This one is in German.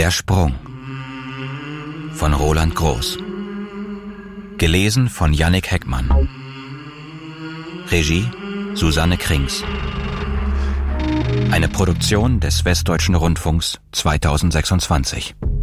Der Sprung von Roland Groß. Gelesen von Jannik Heckmann. Regie Susanne Krings. Eine Produktion des Westdeutschen Rundfunks 2026.